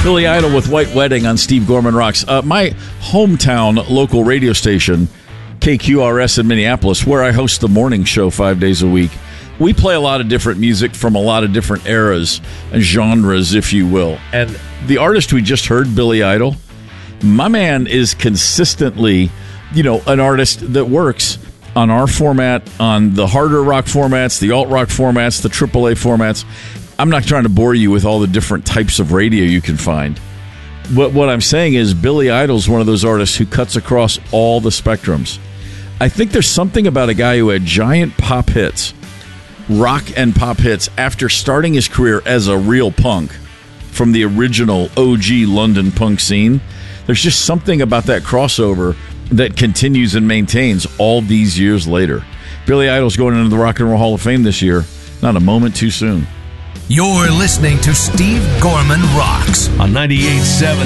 Billy Idol with White Wedding on Steve Gorman Rocks. My hometown local radio station, KQRS in Minneapolis, where I host the morning show 5 days a week, we play a lot of different music from a lot of different eras and genres, if you will. And the artist we just heard, Billy Idol, my man is consistently, an artist that works on our format, on the harder rock formats, the alt rock formats, the AAA formats. I'm not trying to bore you with all the different types of radio you can find. What I'm saying is Billy Idol's one of those artists who cuts across all the spectrums. I think there's something about a guy who had giant pop hits, rock and pop hits, after starting his career as a real punk from the original OG London punk scene. There's just something about that crossover that continues and maintains all these years later. Billy Idol's going into the Rock and Roll Hall of Fame this year. Not a moment too soon. You're listening to Steve Gorman Rocks on 98.7